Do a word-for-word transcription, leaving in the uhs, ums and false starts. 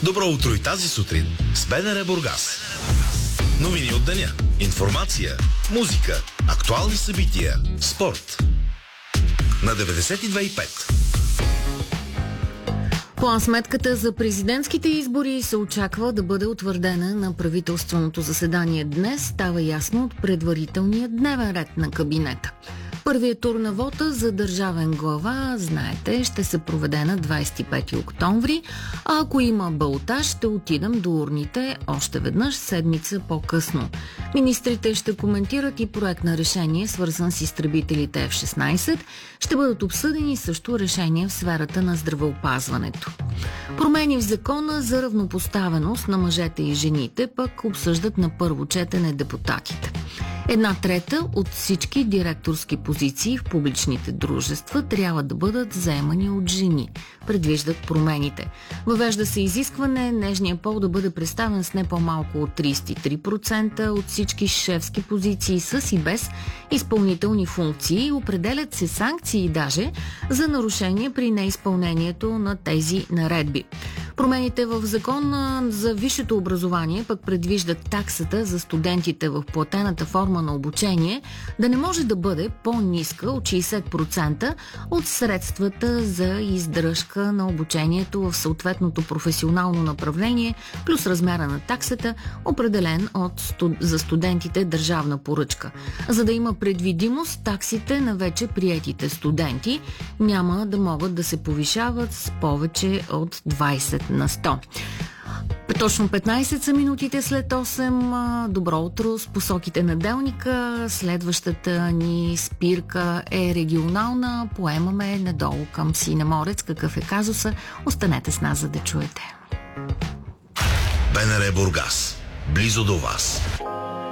Добро утро и тази сутрин с БНР Бургас. Новини от деня, информация, музика, актуални събития, спорт. На деветдесет и две и пет. План-сметката за президентските избори се очаква да бъде утвърдена на правителственото заседание днес. Става ясно от предварителния дневен ред на кабинета. Първият тур на вота за държавен глава, знаете, ще се проведе на двадесет и пети октомври, а ако има балотаж, ще отидем до урните още веднъж седмица по-късно. Министрите ще коментират и проект на решение, свързан с изтребителите Еф шестнадесет. Ще бъдат обсъдени също решения в сферата на здравеопазването. Промени в закона за равнопоставеност на мъжете и жените пък обсъждат на първо четене депутатите. Една трета от всички директорски позиции в публичните дружества трябва да бъдат заемани от жени, предвиждат промените. Въвежда се изискване нежният пол да бъде представен с не по-малко от тридесет и три процента от всички шефски позиции с и без изпълнителни функции. Определят се санкции даже за нарушение при неизпълнението на тези наредби. Промените в закона за висшето образование пък предвиждат таксата за студентите в платената форма на обучение да не може да бъде по-ниска от шейсет процента от средствата за издръжка на обучението в съответното професионално направление, плюс размера на таксата, определен от студ... за студентите държавна поръчка. За да има предвидимост, таксите на вече приетите студенти няма да могат да се повишават с повече от двадесет на сто. Точно петнадесет са минутите след осем. Добро утро с посоките на делника. Следващата ни спирка е регионална. Поемаме надолу към Синеморец. Какъв е казуса? Останете с нас, за да чуете. БНР Бургас. Близо до вас.